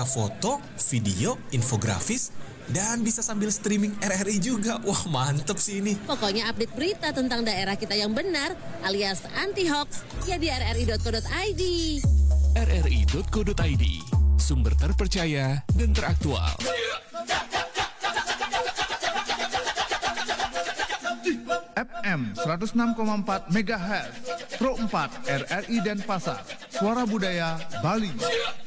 foto, video, infografis, dan bisa sambil streaming RRI juga. Wah, mantep sih ini. Pokoknya update berita tentang daerah kita yang benar alias anti-hoax ya di rri.co.id. rri.co.id, sumber terpercaya dan teraktual. FM 106,4 MHz, Pro 4 RRI Denpasar, Suara Budaya Bali.